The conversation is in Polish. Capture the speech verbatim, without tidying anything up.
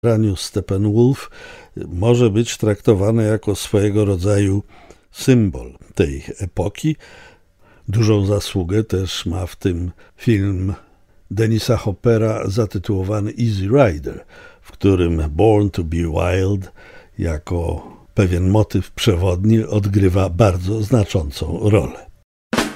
raniu Steppenwolf może być traktowane jako swojego rodzaju symbol tej epoki. Dużą zasługę też ma w tym film Denisa Hoppera zatytułowany Easy Rider, w którym Born to be Wild jako pewien motyw przewodni odgrywa bardzo znaczącą rolę.